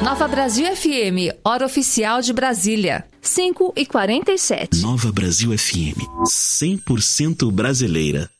Nova Brasil FM, hora oficial de Brasília, 5h47. Nova Brasil FM, 100% brasileira.